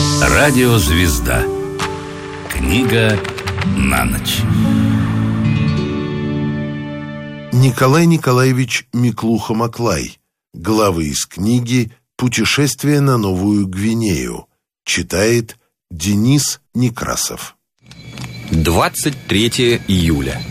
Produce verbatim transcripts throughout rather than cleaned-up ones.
Радиозвезда. Книга на ночь. Николай Николаевич Миклуха-Маклай. Главы из книги «Путешествие на Новую Гвинею». Читает Денис Некрасов. двадцать третьего июля.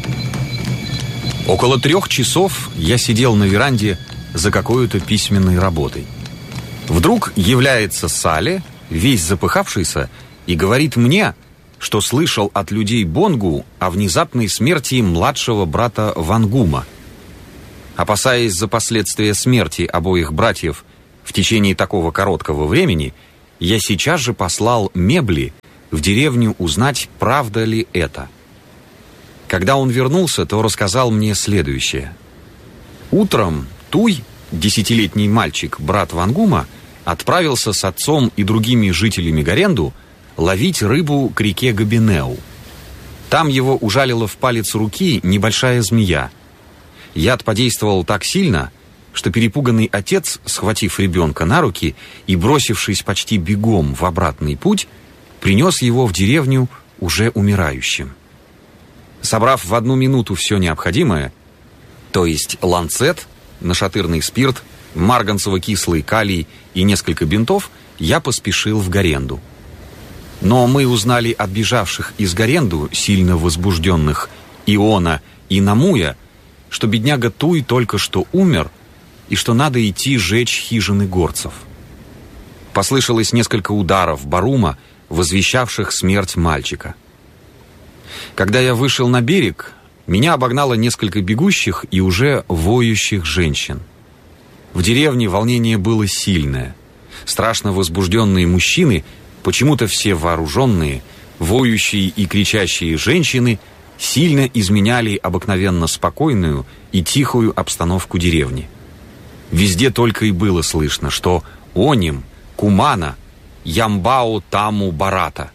Около трех часов я сидел на веранде за какой-то письменной работой. Вдруг является Сале, весь запыхавшийся, и говорит мне, что слышал от людей Бонгу о внезапной смерти младшего брата Вангума. Опасаясь за последствия смерти обоих братьев в течение такого короткого времени, я сейчас же послал Мебли в деревню узнать, правда ли это. Когда он вернулся, то рассказал мне следующее. Утром Туй, десятилетний мальчик, брат Вангума, отправился с отцом и другими жителями Гаренду ловить рыбу к реке Габинеу. Там его ужалила в палец руки небольшая змея. Яд подействовал так сильно, что перепуганный отец, схватив ребенка на руки и бросившись почти бегом в обратный путь, принес его в деревню уже умирающим. Собрав в одну минуту все необходимое, то есть ланцет, нашатырный спирт, марганцево-кислый калий и несколько бинтов, я поспешил в Гаренду. Но мы узнали от бежавших из Гаренду, сильно возбужденных Иона и Намуя, что бедняга Туй только что умер и что надо идти жечь хижины горцев. Послышалось несколько ударов барума, возвещавших смерть мальчика. Когда я вышел на берег, меня обогнало несколько бегущих и уже воющих женщин. В деревне волнение было сильное. Страшно возбужденные мужчины, почему-то все вооруженные, воющие и кричащие женщины сильно изменяли обыкновенно спокойную и тихую обстановку деревни. Везде только и было слышно, что «Оним», «Кумана», «Ямбао Таму Барата».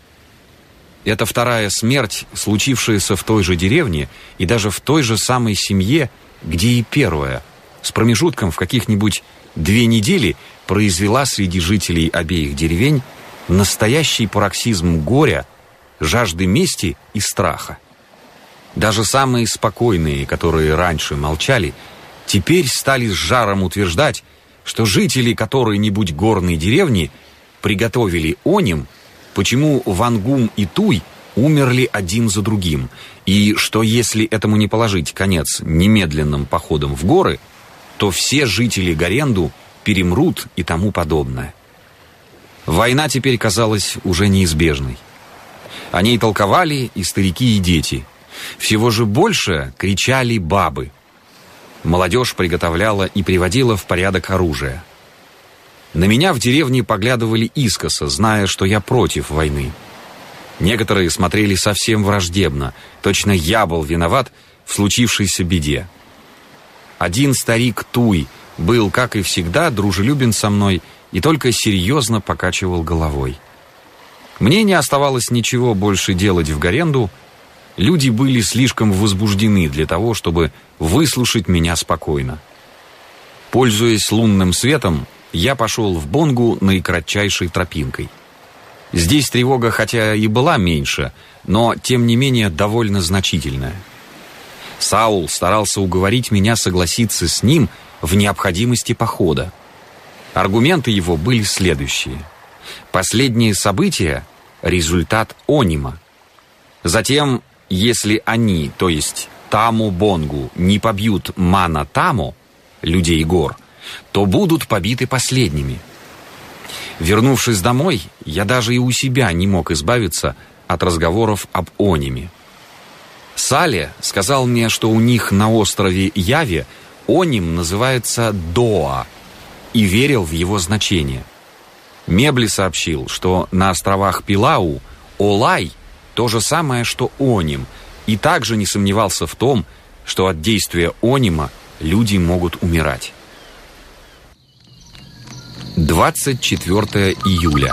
Это вторая смерть, случившаяся в той же деревне и даже в той же самой семье, где и первая, с промежутком в каких-нибудь две недели произвела среди жителей обеих деревень настоящий пароксизм горя, жажды мести и страха. Даже самые спокойные, которые раньше молчали, теперь стали с жаром утверждать, что жители какой-нибудь горной деревни приготовили оним, почему Вангум и Туй умерли один за другим, и что если этому не положить конец немедленным походом в горы, то все жители Гаренду перемрут и тому подобное. Война теперь казалась уже неизбежной. О ней толковали и старики, и дети. Всего же больше кричали бабы. Молодежь приготовляла и приводила в порядок оружие. На меня в деревне поглядывали искоса, зная, что я против войны. Некоторые смотрели совсем враждебно, точно я был виноват в случившейся беде. Один старик Туй был, как и всегда, дружелюбен со мной и только серьезно покачивал головой. Мне не оставалось ничего больше делать в Гаренду. Люди были слишком возбуждены для того, чтобы выслушать меня спокойно. Пользуясь лунным светом, я пошел в Бонгу наикратчайшей тропинкой. Здесь тревога хотя и была меньше, но тем не менее довольно значительная. Саул старался уговорить меня согласиться с ним в необходимости похода. Аргументы его были следующие. Последние события – результат онима. Затем, если они, то есть Таму Бонгу, не побьют Мана Таму, людей гор, то будут побиты последними. Вернувшись домой, я даже и у себя не мог избавиться от разговоров об ониме. Сале сказал мне, что у них на острове Яве оним называется Доа, и верил в его значение. Мебли сообщил, что на островах Пилау Олай то же самое, что оним, и также не сомневался в том, что от действия онима люди могут умирать. двадцать четвёртого июля.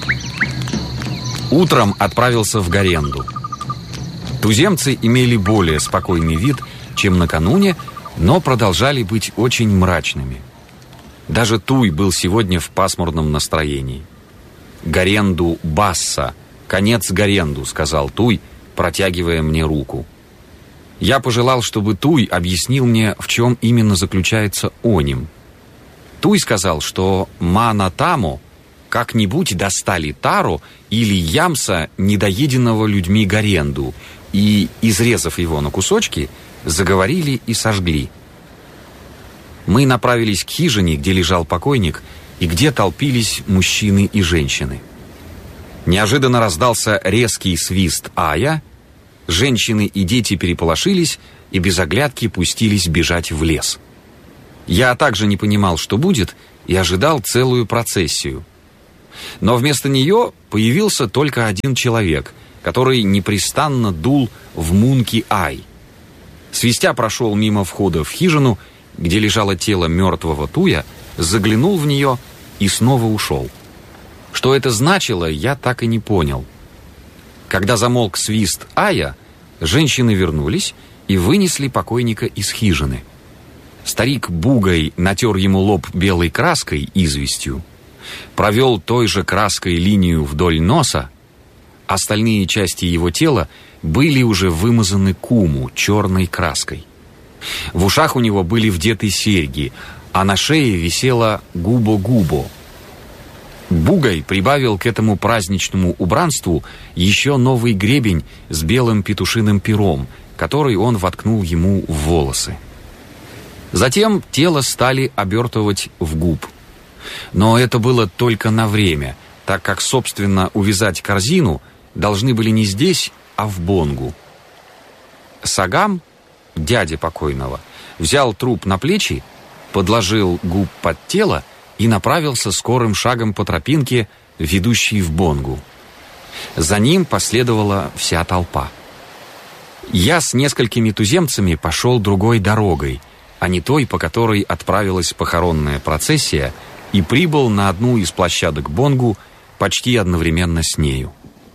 Утром отправился в Гаренду. Туземцы имели более спокойный вид, чем накануне, но продолжали быть очень мрачными. Даже Туй был сегодня в пасмурном настроении. Гаренду Басса, конец Гаренду», — сказал Туй, протягивая мне руку. Я пожелал, чтобы Туй объяснил мне, в чем именно заключается оним. Туй сказал, что Мана Тамо как-нибудь достали тару или ямса, недоеденного людьми Гаренду, и, изрезав его на кусочки, заговорили и сожгли. Мы направились к хижине, где лежал покойник, и где толпились мужчины и женщины. Неожиданно раздался резкий свист ая, женщины и дети переполошились и без оглядки пустились бежать в лес. Я также не понимал, что будет, и ожидал целую процессию. Но вместо нее появился только один человек, который непрестанно дул в мунки-ай. Свистя прошел мимо входа в хижину, где лежало тело мертвого Туя, заглянул в нее и снова ушел. Что это значило, я так и не понял. Когда замолк свист ая, женщины вернулись и вынесли покойника из хижины. Старик Бугай натер ему лоб белой краской, известью, провел той же краской линию вдоль носа. Остальные части его тела были уже вымазаны куму, черной краской. В ушах у него были вдеты серьги, а на шее висело губо-губо. Бугай прибавил к этому праздничному убранству еще новый гребень с белым петушиным пером, который он воткнул ему в волосы. Затем тело стали обертывать в губ. Но это было только на время, так как, собственно, увязать корзину должны были не здесь, а в Бонгу. Сагам, дядя покойного, взял труп на плечи, подложил губ под тело и направился скорым шагом по тропинке, ведущей в Бонгу. За ним последовала вся толпа. Я с несколькими туземцами пошел другой дорогой, а не той, по которой отправилась похоронная процессия, и прибыл на одну из площадок Бонгу почти одновременно с нею.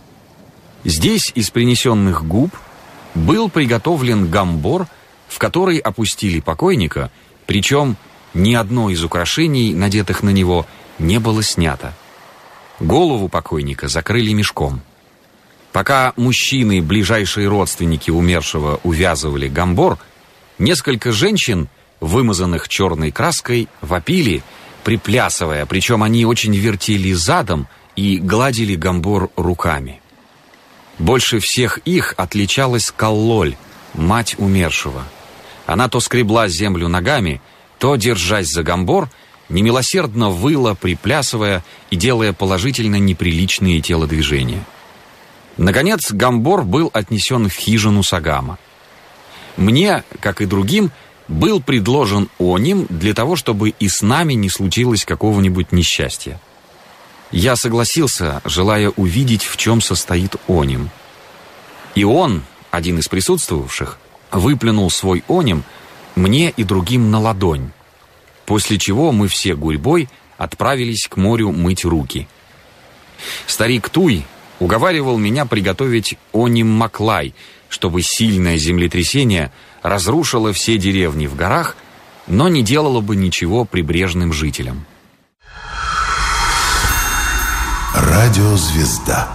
Здесь из принесенных губ был приготовлен гамбор, в который опустили покойника, причем ни одно из украшений, надетых на него, не было снято. Голову покойника закрыли мешком. Пока мужчины, ближайшие родственники умершего, увязывали гамбор, несколько женщин, вымазанных черной краской, вопили, приплясывая, причем они очень вертели задом и гладили гамбор руками. Больше всех их отличалась Каллоль, мать умершего. Она то скребла землю ногами, то, держась за гамбор, немилосердно выла, приплясывая и делая положительно неприличные телодвижения. Наконец, гамбор был отнесен в хижину Сагама. Мне, как и другим, был предложен оним для того, чтобы и с нами не случилось какого-нибудь несчастья. Я согласился, желая увидеть, в чем состоит оним. И он, один из присутствовавших, выплюнул свой оним мне и другим на ладонь, после чего мы все гурьбой отправились к морю мыть руки. Старик Туй уговаривал меня приготовить оним маклай, чтобы сильное землетрясение разрушило все деревни в горах, но не делало бы ничего прибрежным жителям. Радиозвезда.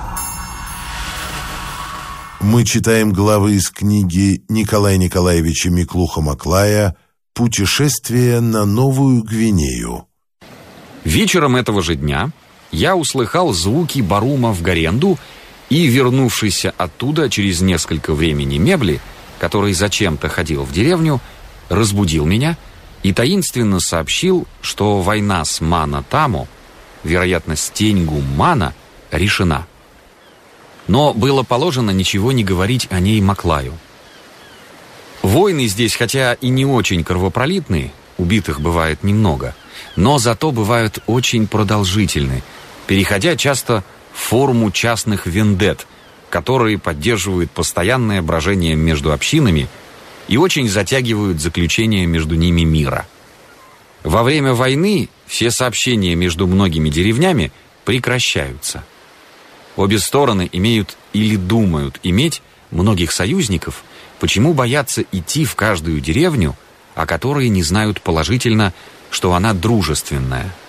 Мы читаем главы из книги Николая Николаевича Миклуха-Маклая «Путешествие на Новую Гвинею». Вечером этого же дня я услыхал звуки барума в Гаренду и, вернувшийся оттуда через несколько времени мебли, который зачем-то ходил в деревню, разбудил меня и таинственно сообщил, что война с Мана Тамо, вероятно, с Теньгу Мана, решена. Но было положено ничего не говорить о ней Маклаю. Войны здесь, хотя и не очень кровопролитные, убитых бывает немного, но зато бывают очень продолжительны, переходя часто в форму частных вендет, которые поддерживают постоянное брожение между общинами и очень затягивают заключение между ними мира. Во время войны все сообщения между многими деревнями прекращаются. Обе стороны имеют или думают иметь многих союзников, почему боятся идти в каждую деревню, о которой не знают положительно, что она дружественная.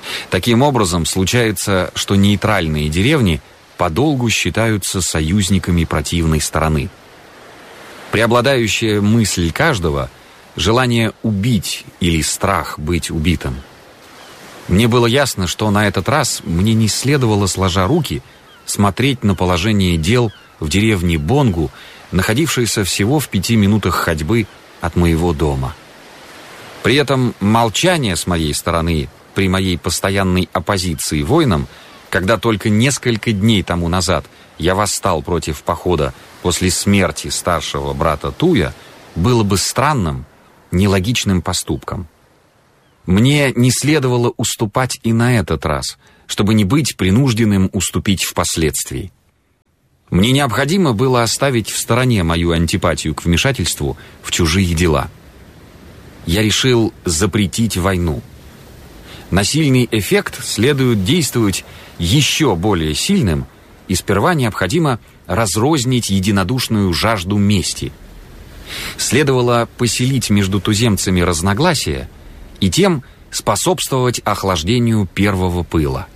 Таким образом, случается, что нейтральные деревни подолгу считаются союзниками противной стороны. Преобладающая мысль каждого – желание убить или страх быть убитым. Мне было ясно, что на этот раз мне не следовало, сложа руки, смотреть на положение дел в деревне Бонгу, находившейся всего в пяти минутах ходьбы от моего дома. При этом молчание с моей стороны при моей постоянной оппозиции воинам, когда только несколько дней тому назад я восстал против похода после смерти старшего брата Туя, было бы странным, нелогичным поступком. Мне не следовало уступать и на этот раз, чтобы не быть принужденным уступить впоследствии. Мне необходимо было оставить в стороне мою антипатию к вмешательству в чужие дела. Я решил запретить войну. На сильный эффект следует действовать еще более сильным, и сперва необходимо разрознить единодушную жажду мести. Следовало поселить между туземцами разногласия и тем способствовать охлаждению первого пыла.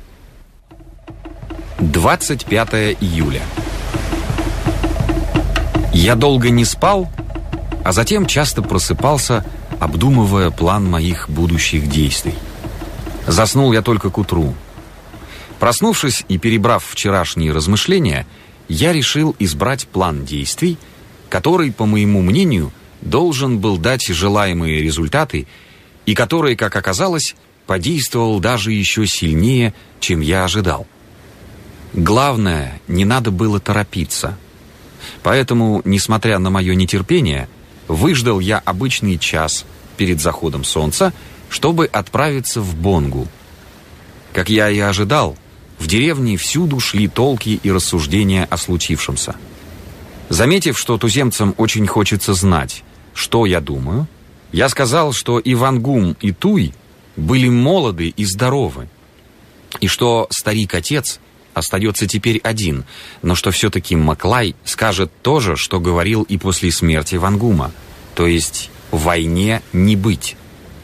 двадцать пятое июля. Я долго не спал, а затем часто просыпался, обдумывая план моих будущих действий. Заснул я только к утру. Проснувшись и перебрав вчерашние размышления, я решил избрать план действий, который, по моему мнению, должен был дать желаемые результаты и который, как оказалось, подействовал даже еще сильнее, чем я ожидал. Главное, не надо было торопиться. Поэтому, несмотря на мое нетерпение, выждал я обычный час перед заходом солнца, чтобы отправиться в Бонгу. Как я и ожидал, в деревне всюду шли толки и рассуждения о случившемся. Заметив, что туземцам очень хочется знать, что я думаю, я сказал, что и Вангум, и Туй были молоды и здоровы, и что старик-отец остается теперь один, но что все-таки Маклай скажет то же, что говорил и после смерти Вангума, то есть «войне не быть».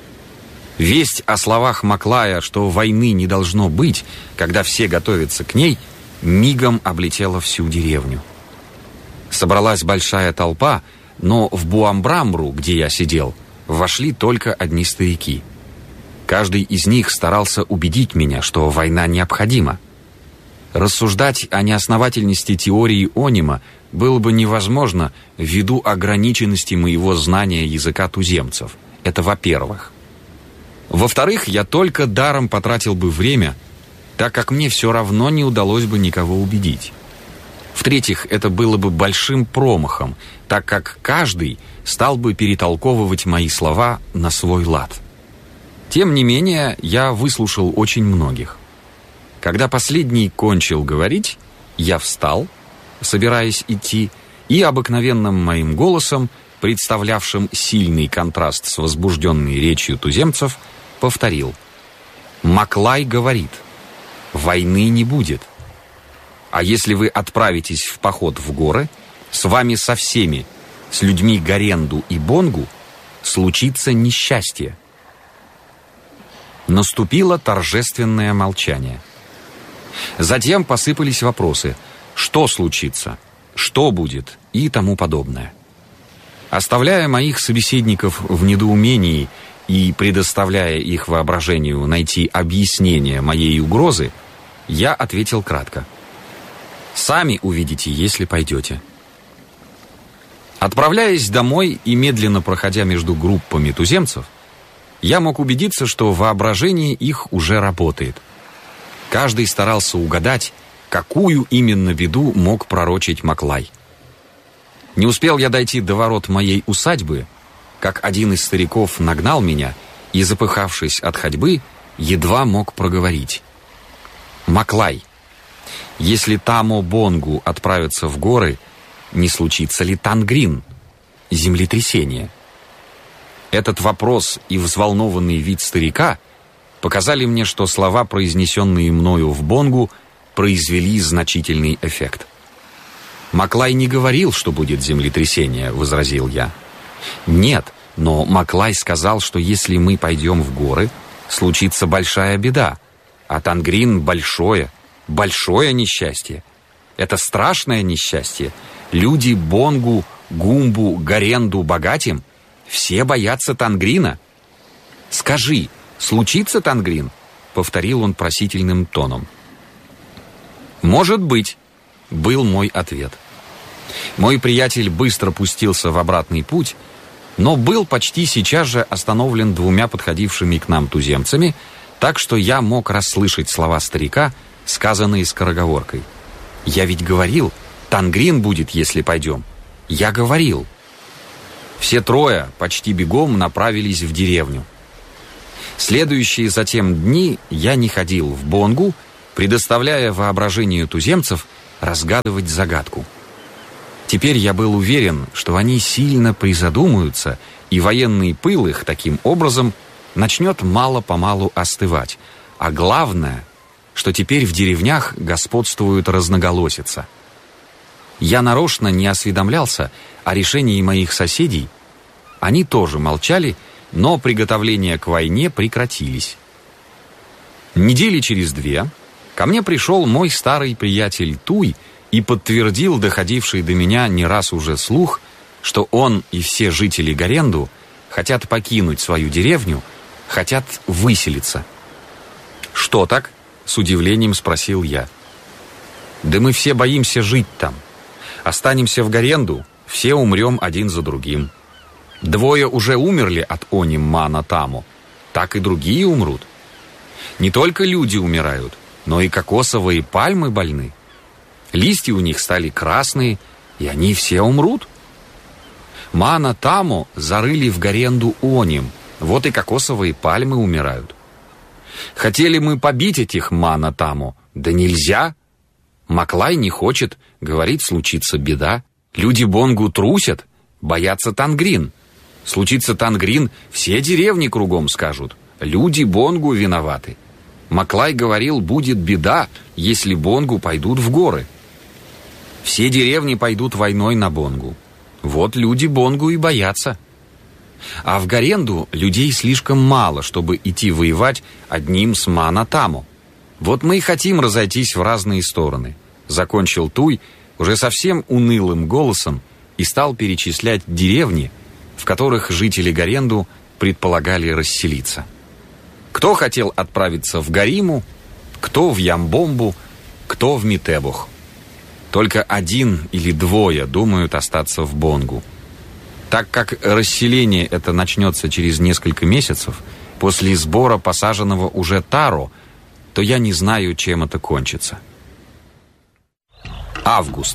Весть о словах Маклая, что войны не должно быть, когда все готовятся к ней, мигом облетела всю деревню. Собралась большая толпа, но в Буамбрамру, где я сидел, вошли только одни старики. Каждый из них старался убедить меня, что война необходима. Рассуждать о неосновательности теории Онима было бы невозможно ввиду ограниченности моего знания языка туземцев. Это во-первых. Во-вторых, я только даром потратил бы время, так как мне все равно не удалось бы никого убедить. В-третьих, это было бы большим промахом, так как каждый стал бы перетолковывать мои слова на свой лад. Тем не менее, я выслушал очень многих. Когда последний кончил говорить, я встал, собираясь идти, и обыкновенным моим голосом, представлявшим сильный контраст с возбужденной речью туземцев, повторил: «Маклай говорит, войны не будет. А если вы отправитесь в поход в горы, с вами со всеми, с людьми Гаренду и Бонгу, случится несчастье». Наступило торжественное молчание. Затем посыпались вопросы: что случится, что будет и тому подобное. Оставляя моих собеседников в недоумении и предоставляя их воображению найти объяснение моей угрозы, я ответил кратко: «Сами увидите, если пойдете». Отправляясь домой и медленно проходя между группами туземцев, я мог убедиться, что воображение их уже работает. Каждый старался угадать, какую именно беду мог пророчить Маклай. Не успел я дойти до ворот моей усадьбы, как один из стариков нагнал меня и, запыхавшись от ходьбы, едва мог проговорить: «Маклай, если Тамо Бонгу отправится в горы, не случится ли Тангрин, землетрясение?» Этот вопрос и взволнованный вид старика показали мне, что слова, произнесенные мною в Бонгу, произвели значительный эффект. «Маклай не говорил, что будет землетрясение», — возразил я. «Нет, но Маклай сказал, что если мы пойдем в горы, случится большая беда. А Тангрин большое, большое несчастье. Это страшное несчастье. Люди Бонгу, Гумбу, Гаренду, Богатим все боятся Тангрина. «Скажи, случится Тангрин?» — повторил он просительным тоном. «Может быть», — был мой ответ. Мой приятель быстро пустился в обратный путь, но был почти сейчас же остановлен двумя подходившими к нам туземцами, так что я мог расслышать слова старика, сказанные скороговоркой. «Я ведь говорил, Тангрин будет, если пойдем. Я говорил». Все трое почти бегом направились в деревню. Следующие затем дни я не ходил в Бонгу, предоставляя воображению туземцев разгадывать загадку. Теперь я был уверен, что они сильно призадумаются, и военный пыл их таким образом начнет мало-помалу остывать. А главное, что теперь в деревнях господствует разноголосица. Я нарочно не осведомлялся о решении моих соседей. Они тоже молчали, но приготовления к войне прекратились. Недели через две ко мне пришел мой старый приятель Туй и подтвердил доходивший до меня не раз уже слух, что он и все жители Гаренду хотят покинуть свою деревню, хотят выселиться. «Что так?» — с удивлением спросил я. «Да мы все боимся жить там. Останемся в Гаренду, все умрем один за другим. Двое уже умерли от Оним Мана Таму, так и другие умрут. Не только люди умирают, но и кокосовые пальмы больны. Листья у них стали красные, и они все умрут. Мана Таму зарыли в Гаренду Оним, вот и кокосовые пальмы умирают. Хотели мы побить этих Мана Таму, да нельзя. Маклай не хочет, говорит, случится беда. Люди Бонгу трусят, боятся Тангрин. Случится Тангрин, все деревни кругом скажут. Люди Бонгу виноваты. Маклай говорил, будет беда, если Бонгу пойдут в горы. Все деревни пойдут войной на Бонгу. Вот люди Бонгу и боятся. А в Гаренду людей слишком мало, чтобы идти воевать одним с Мана Таму. Вот мы и хотим разойтись в разные стороны. Закончил Туй уже совсем унылым голосом и стал перечислять деревни, в которых жители Гаренду предполагали расселиться. Кто хотел отправиться в Гариму, кто в Ямбомбу, кто в Митебух. Только один или двое думают остаться в Бонгу. Так как расселение это начнется через несколько месяцев, после сбора посаженного уже таро, то я не знаю, чем это кончится. Август.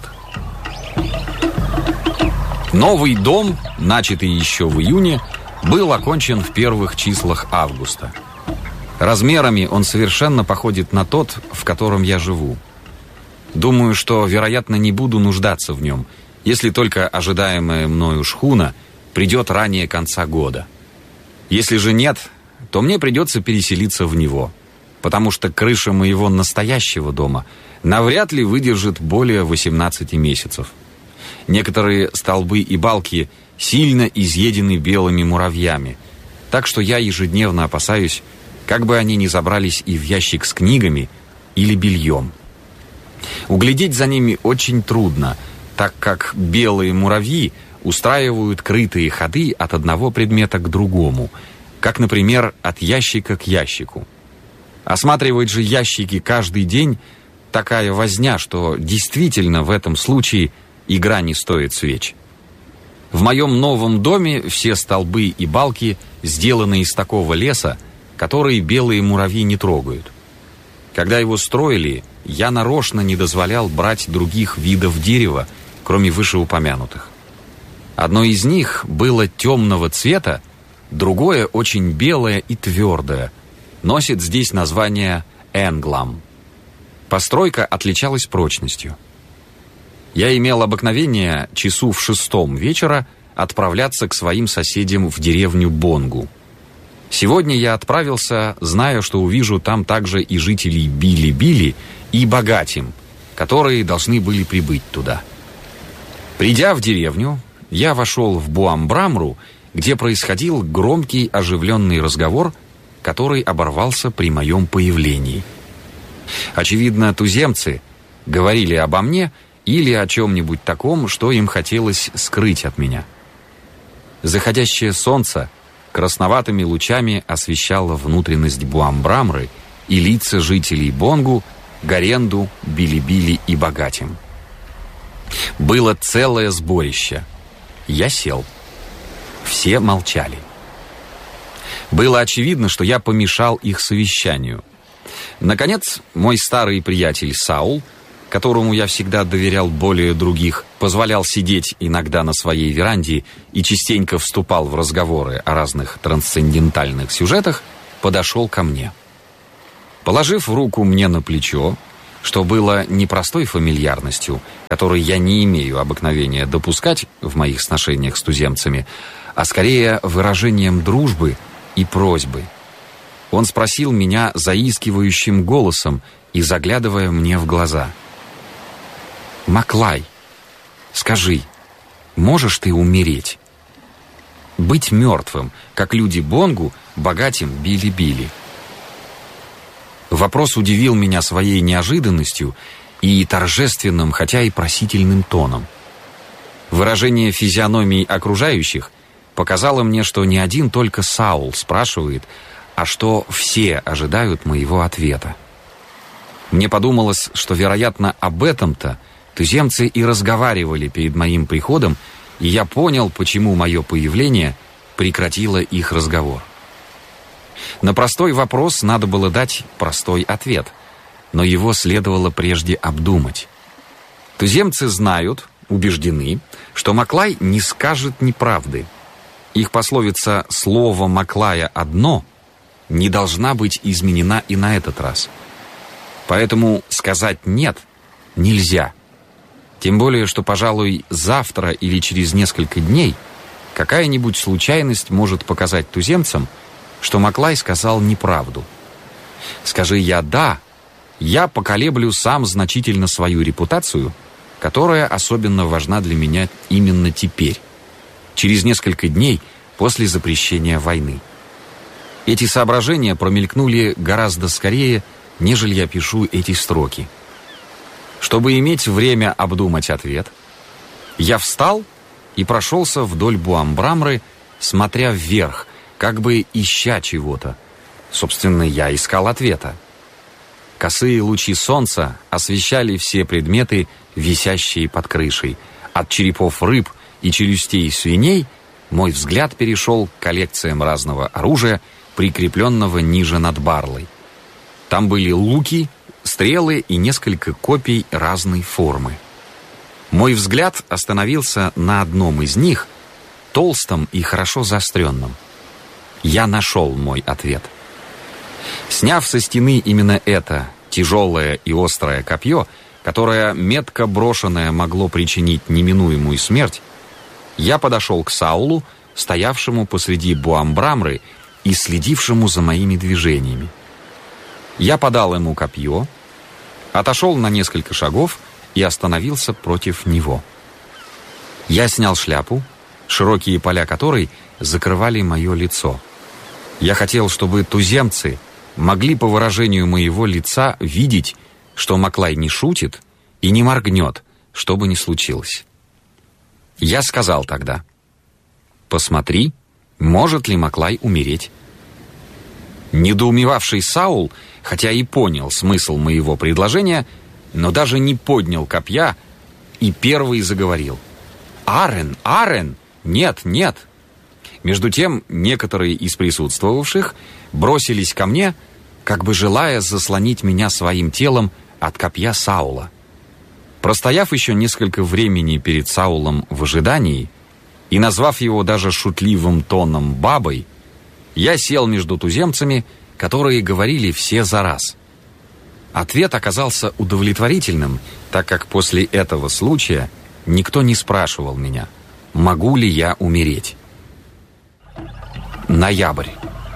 Новый дом, начатый еще в июне, был окончен в первых числах августа. Размерами он совершенно походит на тот, в котором я живу. Думаю, что, вероятно, не буду нуждаться в нем, если только ожидаемая мною шхуна придет ранее конца года. Если же нет, то мне придется переселиться в него, потому что крыша моего настоящего дома навряд ли выдержит более восемнадцати месяцев. Некоторые столбы и балки сильно изъедены белыми муравьями, так что я ежедневно опасаюсь, как бы они ни забрались и в ящик с книгами или бельем. Углядеть за ними очень трудно, так как белые муравьи устраивают крытые ходы от одного предмета к другому, как, например, от ящика к ящику. Осматривать же ящики каждый день такая возня, что действительно в этом случае игра не стоит свеч. В моем новом доме все столбы и балки сделаны из такого леса, который белые муравьи не трогают. Когда его строили, я нарочно не дозволял брать других видов дерева, кроме вышеупомянутых. Одно из них было темного цвета, другое очень белое и твердое, носит здесь название энглам. Постройка отличалась прочностью. Я имел обыкновение часу в шестом вечера отправляться к своим соседям в деревню Бонгу. Сегодня я отправился, зная, что увижу там также и жителей Били-Били и Богатим, которые должны были прибыть туда. Придя в деревню, я вошел в Буамбрамру, где происходил громкий оживленный разговор, который оборвался при моем появлении. Очевидно, туземцы говорили обо мне или о чем-нибудь таком, что им хотелось скрыть от меня. Заходящее солнце красноватыми лучами освещало внутренность Буамбрамры и лица жителей Бонгу, Гаренду, Билибили и Богатим. Было целое сборище. Я сел. Все молчали. Было очевидно, что я помешал их совещанию. Наконец, мой старый приятель Саул, которому я всегда доверял более других, позволял сидеть иногда на своей веранде и частенько вступал в разговоры о разных трансцендентальных сюжетах, подошел ко мне. Положив руку мне на плечо, что было не простой фамильярностью, которой я не имею обыкновения допускать в моих сношениях с туземцами, а скорее выражением дружбы и просьбы. Он спросил меня заискивающим голосом и заглядывая мне в глаза: «Маклай, скажи, можешь ты умереть? Быть мертвым, как люди Бонгу, Богатим, Били-Били?» Вопрос удивил меня своей неожиданностью и торжественным, хотя и просительным тоном. Выражение физиономий окружающих показало мне, что не один только Саул спрашивает, а что все ожидают моего ответа. Мне подумалось, что, вероятно, об этом-то туземцы и разговаривали перед моим приходом, и я понял, почему мое появление прекратило их разговор. На простой вопрос надо было дать простой ответ, но его следовало прежде обдумать. Туземцы знают, убеждены, что Маклай не скажет неправды. Их пословица «слово Маклая одно» не должна быть изменена и на этот раз. Поэтому сказать «нет» нельзя. Тем более, что, пожалуй, завтра или через несколько дней какая-нибудь случайность может показать туземцам, что Маклай сказал неправду. Скажи я «да», я поколеблю сам значительно свою репутацию, которая особенно важна для меня именно теперь, через несколько дней после запрещения войны. Эти соображения промелькнули гораздо скорее, нежели я пишу эти строки. Чтобы иметь время обдумать ответ, я встал и прошелся вдоль Буамбрамры, смотря вверх, как бы ища чего-то. Собственно, я искал ответа. Косые лучи солнца освещали все предметы, висящие под крышей. От черепов рыб и челюстей свиней мой взгляд перешел к коллекциям разного оружия, прикрепленного ниже над барлой. Там были луки, стрелы и несколько копий разной формы. Мой взгляд остановился на одном из них, толстом и хорошо заостренном. Я нашел мой ответ. Сняв со стены именно это тяжелое и острое копье, которое, метко брошенное, могло причинить неминуемую смерть, я подошел к Саулу, стоявшему посреди Буамбрамры и следившему за моими движениями. Я подал ему копье, отошел на несколько шагов и остановился против него. Я снял шляпу, широкие поля которой закрывали мое лицо. Я хотел, чтобы туземцы могли по выражению моего лица видеть, что Маклай не шутит и не моргнет, что бы ни случилось. Я сказал тогда: «Посмотри, может ли Маклай умереть». Недоумевавший Саул, хотя и понял смысл моего предложения, но даже не поднял копья и первый заговорил: «Арен, Арен! Нет, нет!» Между тем, некоторые из присутствовавших бросились ко мне, как бы желая заслонить меня своим телом от копья Саула. Простояв еще несколько времени перед Саулом в ожидании и назвав его даже шутливым тоном «бабой», я сел между туземцами, которые говорили все за раз. Ответ оказался удовлетворительным, так как после этого случая никто не спрашивал меня, могу ли я умереть. Ноябрь.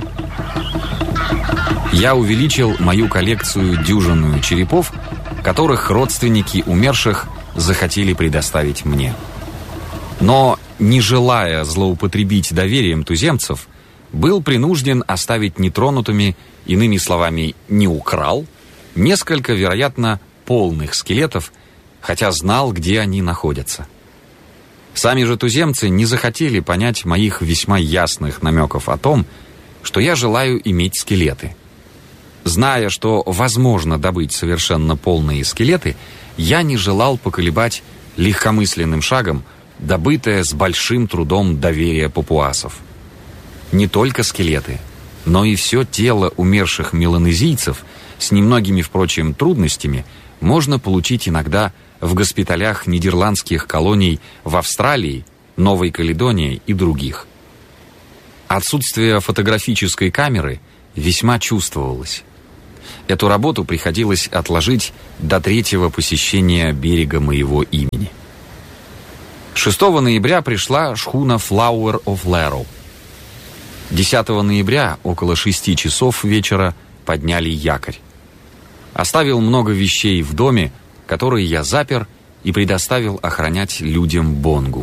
Я увеличил мою коллекцию дюжинную черепов, которых родственники умерших захотели предоставить мне. Но, не желая злоупотребить доверием туземцев, был принужден оставить нетронутыми, иными словами, не украл, несколько, вероятно, полных скелетов, хотя знал, где они находятся. Сами же туземцы не захотели понять моих весьма ясных намеков о том, что я желаю иметь скелеты. Зная, что возможно добыть совершенно полные скелеты, я не желал поколебать легкомысленным шагом добытое с большим трудом доверие папуасов. Не только скелеты, но и все тело умерших меланезийцев с немногими, впрочем, трудностями можно получить иногда в госпиталях нидерландских колоний в Австралии, Новой Каледонии и других. Отсутствие фотографической камеры весьма чувствовалось. Эту работу приходилось отложить до третьего посещения берега моего имени. шестого ноября пришла шхуна Flower of Larrow. десятого ноября около шести часов вечера подняли якорь. Оставил много вещей в доме, которые я запер и предоставил охранять людям Бонгу.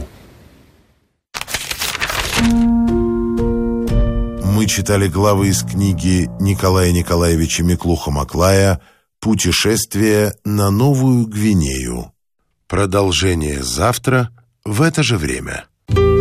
Мы читали главы из книги Николая Николаевича Миклуха-Маклая «Путешествие на Новую Гвинею». Продолжение завтра в это же время.